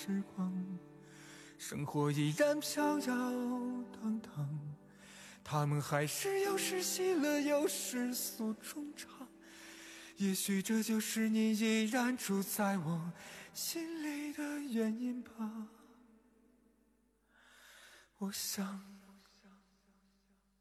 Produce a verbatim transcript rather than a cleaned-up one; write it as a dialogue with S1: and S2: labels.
S1: 时光，生活依然飘摇荡荡，他们还是有时喜乐，有时诉衷肠。也许这就是你依然住在我心里的原因吧。我想